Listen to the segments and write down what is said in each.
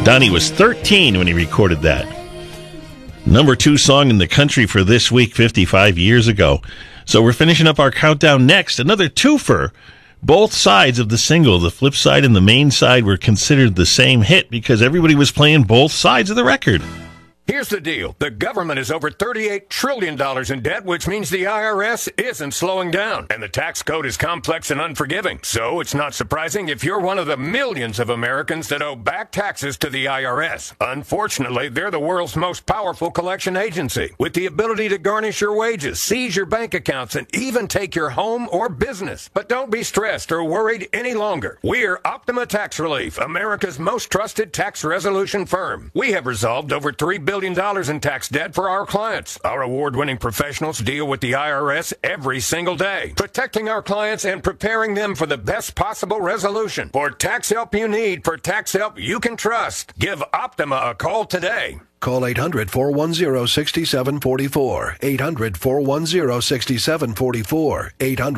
Donnie was 13 when he recorded that. Number 2 song in the country for this week, 55 years ago. So we're finishing up our countdown next. Another twofer. Both sides of the single, the flip side and the main side, were considered the same hit because everybody was playing both sides of the record. Here's the deal. The government is over $38 trillion in debt, which means the IRS isn't slowing down. And the tax code is complex and unforgiving. So it's not surprising if you're one of the millions of Americans that owe back taxes to the IRS. Unfortunately, they're the world's most powerful collection agency, with the ability to garnish your wages, seize your bank accounts, and even take your home or business. But don't be stressed or worried any longer. We're Optima Tax Relief, America's most trusted tax resolution firm. We have resolved over $3 billion in tax debt for our clients. Our award-winning professionals deal with the IRS every single day, protecting our clients and preparing them for the best possible resolution. For tax help you need, for tax help you can trust, give Optima a call today. Call 800-410-6744. 800-410-6744.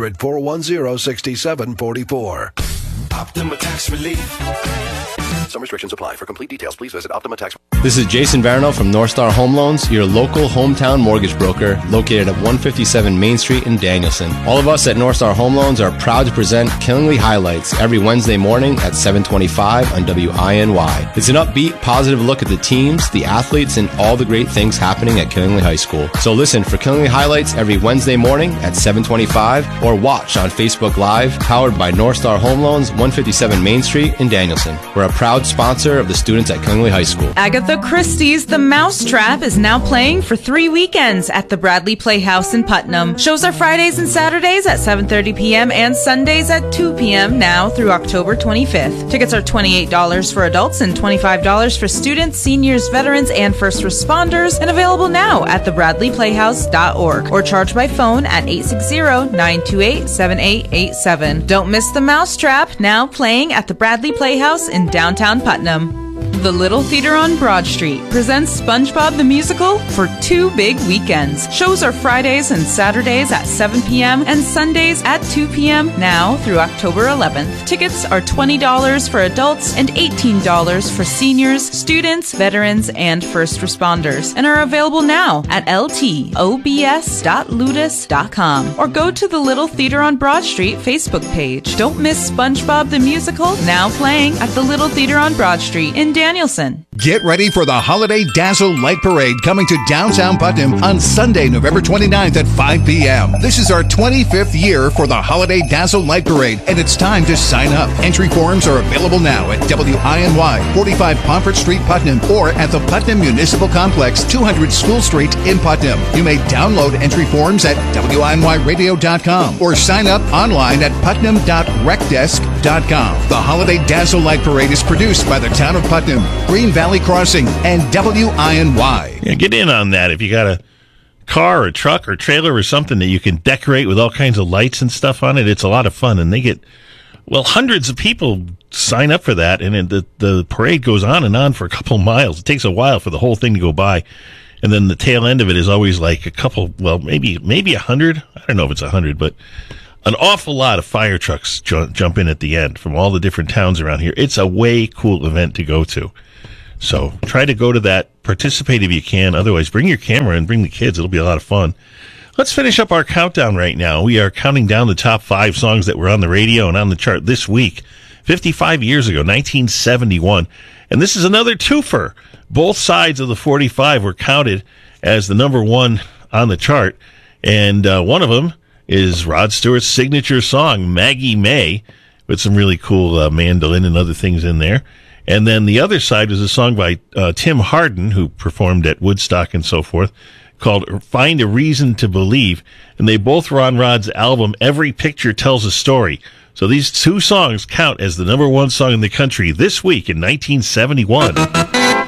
800-410-6744. Optima Tax Relief. Some restrictions apply. For complete details, please visit Optima Tax. This is Jason Varno from North Star Home Loans, your local hometown mortgage broker located at 157 Main Street in Danielson. All of us at North Star Home Loans are proud to present Killingly Highlights every Wednesday morning at 7:25 on WINY. It's an upbeat, positive look at the teams, the athletes, and all the great things happening at Killingly High School. So listen for Killingly Highlights every Wednesday morning at 7:25 or watch on Facebook Live, powered by North Star Home Loans, 157 Main Street in Danielson. We're a proud sponsor of the students at Killingly High School. Agatha Christie's The Mousetrap is now playing for 3 weekends at the Bradley Playhouse in Putnam. Shows are Fridays and Saturdays at 7:30 p.m. and Sundays at 2 p.m. now through October 25th. Tickets are $28 for adults and $25 for students, seniors, veterans, and first responders, and available now at thebradleyplayhouse.org or charged by phone at 860-928-7887. Don't miss The Mousetrap, now playing at the Bradley Playhouse in downtown Putnam. The Little Theater on Broad Street presents SpongeBob the Musical for 2 big weekends. Shows are Fridays and Saturdays at 7 p.m. and Sundays at 2 p.m. now through October 11th. Tickets are $20 for adults and $18 for seniors, students, veterans, and first responders, and are available now at ltobs.ludus.com or go to the Little Theater on Broad Street Facebook page. Don't miss SpongeBob the Musical, now playing at the Little Theater on Broad Street in Danielson. Get ready for the Holiday Dazzle Light Parade coming to downtown Putnam on Sunday, November 29th at 5 p.m. This is our 25th year for the Holiday Dazzle Light Parade, and it's time to sign up. Entry forms are available now at WINY, 45 Pomfret Street, Putnam, or at the Putnam Municipal Complex, 200 School Street in Putnam. You may download entry forms at WINYradio.com or sign up online at putnam.recdesk.com. The Holiday Dazzle Light Parade is produced by the Town of Putnam, Green Valley Crossing, and WINY. Yeah, get in on that. If you got a car or truck or trailer or something that you can decorate with all kinds of lights and stuff on it, it's a lot of fun. And they get, well, hundreds of people sign up for that. And the parade goes on and on for a couple miles. It takes a while for the whole thing to go by. And then the tail end of it is always like a couple, well, maybe 100. I don't know if it's 100, but an awful lot of fire trucks jump in at the end from all the different towns around here. It's a way cool event to go to. So try to go to that, participate if you can. Otherwise, bring your camera and bring the kids. It'll be a lot of fun. Let's finish up our countdown right now. We are counting down the top 5 songs that were on the radio and on the chart this week, 55 years ago, 1971. And this is another twofer. Both sides of the 45 were counted as the number 1 on the chart. And one of them is Rod Stewart's signature song, Maggie May, with some really cool mandolin and other things in there. And then the other side was a song by Tim Hardin, who performed at Woodstock and so forth, called Find a Reason to Believe. And they both were on Rod's album, Every Picture Tells a Story. So these 2 songs count as the number 1 song in the country this week in 1971.